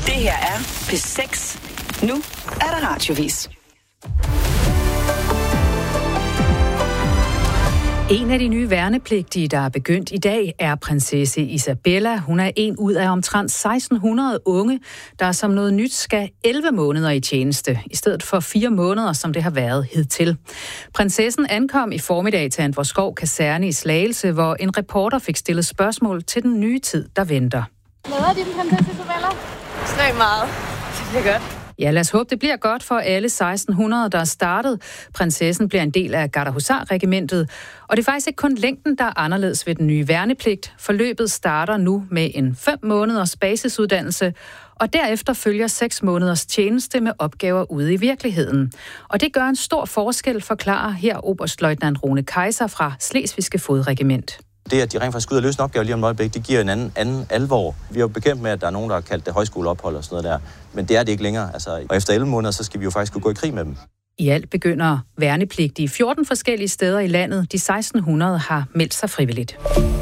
Det her er P6. Nu er der radiovis. En af de nye værnepligtige, der er begyndt i dag, er prinsesse Isabella. Hun er en ud af omtrent 1600 unge, der som noget nyt skal 11 måneder i tjeneste, i stedet for 4 måneder, som det har været hidtil. Prinsessen ankom i formiddag til Antvorskov Kaserne i Slagelse, hvor en reporter fik stillet spørgsmål til den nye tid, der venter. Glæder din prinsesse Isabella? Ekstremt meget. Det bliver godt. Ja, lad os håbe, det bliver godt for alle 1600, der er startet. Prinsessen bliver en del af Gardehusar-regimentet. Og det er faktisk ikke kun længden, der er anderledes ved den nye værnepligt. Forløbet starter nu med en 5 måneders basisuddannelse, og derefter følger 6 måneders tjeneste med opgaver ude i virkeligheden. Og det gør en stor forskel, forklarer her oberstløjtnant Rune Kaiser fra Slesvigske Fodregiment. Det, at de rent faktisk skal ud og løse en opgave lige om et øjeblik, det giver en anden alvor. Vi er jo bekendt med, at der er nogen, der har kaldt det højskoleophold og sådan noget der. Men det er det ikke længere. Og efter 11 måneder, så skal vi jo faktisk kunne gå i krig med dem. I alt begynder værnepligtige 14 forskellige steder i landet. De 1600 har meldt sig frivilligt.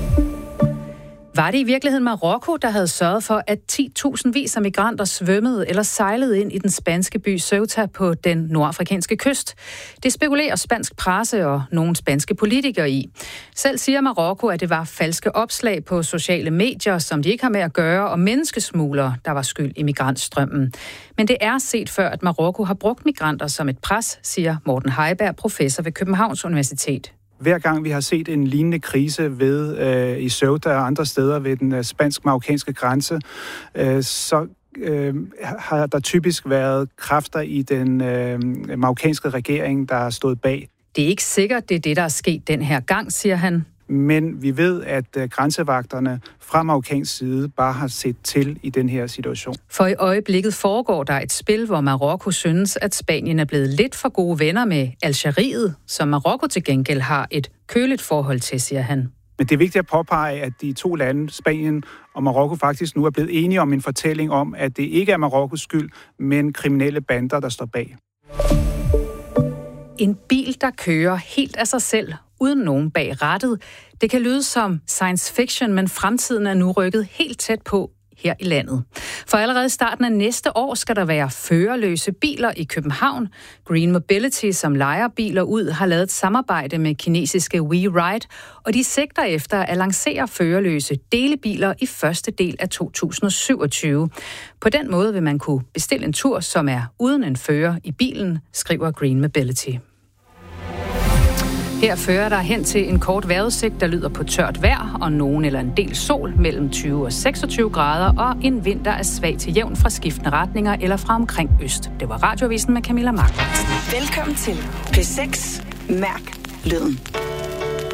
Var det i virkeligheden Marokko, der havde sørget for, at 10.000 vis af migranter svømmede eller sejlede ind i den spanske by Ceuta på den nordafrikanske kyst? Det spekulerer spansk presse og nogle spanske politikere i. Selv siger Marokko, at det var falske opslag på sociale medier, som de ikke har med at gøre, og menneskesmuglere, der var skyld i migrantstrømmen. Men det er set før, at Marokko har brugt migranter som et pres, siger Morten Heiberg, professor ved Københavns Universitet. Hver gang vi har set en lignende krise i Ceuta og andre steder ved den spansk-marokkanske grænse, så har der typisk været kræfter i den marokkanske regering, der har stået bag. Det er ikke sikkert, det er det, der er sket den her gang, siger han. Men vi ved, at grænsevagterne fra marokkansk side bare har set til i den her situation. For i øjeblikket foregår der et spil, hvor Marokko synes, at Spanien er blevet lidt for gode venner med Algeriet, som Marokko til gengæld har et køligt forhold til, siger han. Men det er vigtigt at påpege, at de to lande, Spanien og Marokko, faktisk nu er blevet enige om en fortælling om, at det ikke er Marokkos skyld, men kriminelle bander, der står bag. En bil, der kører helt af sig selv, uden nogen bag rattet. Det kan lyde som science fiction, men fremtiden er nu rykket helt tæt på her i landet. For allerede i starten af næste år skal der være førerløse biler i København. Green Mobility, som lejer biler ud, har lavet et samarbejde med kinesiske WeRide, og de sigter efter at lancere førerløse delebiler i første del af 2027. På den måde vil man kunne bestille en tur, som er uden en fører i bilen, skriver Green Mobility. Her fører der hen til en kort vejrudsigt, der lyder på tørt vejr og nogen eller en del sol mellem 20 og 26 grader, og en vind, der er svag til jævn fra skiftende retninger eller fra omkring øst. Det var Radioavisen med Camilla Mark. Velkommen til P6. Mærk lyden.